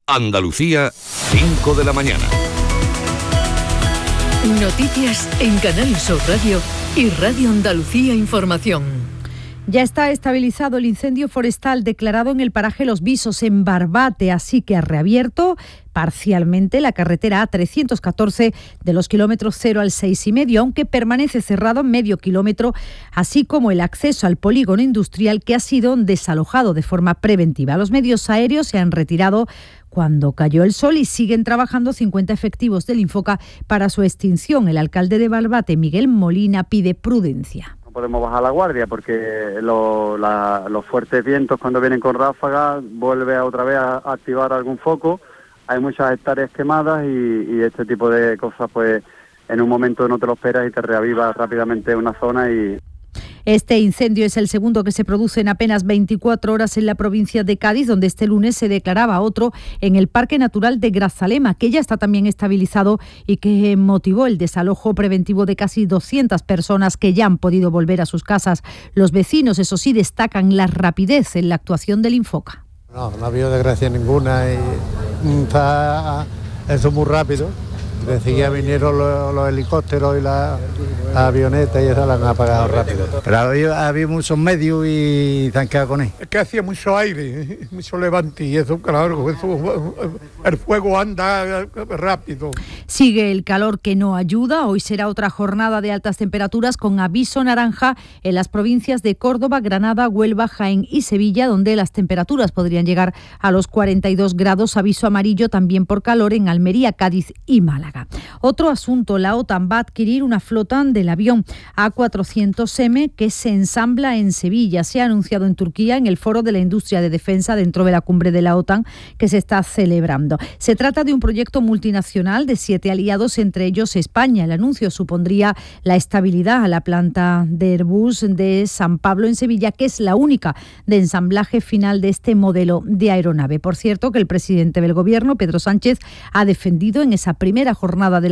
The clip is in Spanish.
Andalucía, 5 de la mañana. Noticias en Canal Sur Radio y Radio Andalucía Información. Ya está estabilizado el incendio forestal declarado en el paraje Los Visos, en Barbate, así que ha reabierto parcialmente la carretera A314 de los kilómetros 0 al 6,5, aunque permanece cerrado medio kilómetro, así como el acceso al polígono industrial, que ha sido desalojado de forma preventiva. Los medios aéreos se han retirado cuando cayó el sol y siguen trabajando 50 efectivos del Infoca para su extinción. El alcalde de Barbate, Miguel Molina, pide prudencia. No podemos bajar la guardia porque los fuertes vientos, cuando vienen con ráfagas, vuelve otra vez a activar algún foco. Hay muchas hectáreas quemadas y este tipo de cosas, pues en un momento no te lo esperas y te reaviva rápidamente una zona. Este incendio es el segundo que se produce en apenas 24 horas en la provincia de Cádiz, donde este lunes se declaraba otro en el Parque Natural de Grazalema, que ya está también estabilizado y que motivó el desalojo preventivo de casi 200 personas que ya han podido volver a sus casas. Los vecinos, eso sí, destacan la rapidez en la actuación del Infoca. No ha habido desgracia ninguna y está eso muy rápido. Enseguida vinieron los helicópteros y la avioneta y esa la han apagado rápido. Pero había muchos medios y se han quedado con él. Es que hacía mucho aire, mucho levante y eso, claro, el fuego anda rápido. Sigue el calor que no ayuda. Hoy será otra jornada de altas temperaturas con aviso naranja en las provincias de Córdoba, Granada, Huelva, Jaén y Sevilla, donde las temperaturas podrían llegar a los 42 grados. Aviso amarillo también por calor en Almería, Cádiz y Málaga. Otro asunto, la OTAN va a adquirir una flota del avión A400M que se ensambla en Sevilla. Se ha anunciado en Turquía en el Foro de la Industria de Defensa dentro de la cumbre de la OTAN que se está celebrando. Se trata de un proyecto multinacional de 7 aliados, entre ellos España. El anuncio supondría la estabilidad a la planta de Airbus de San Pablo en Sevilla, que es la única de ensamblaje final de este modelo de aeronave. Por cierto, que el presidente del Gobierno, Pedro Sánchez, ha defendido en esa primera jornada de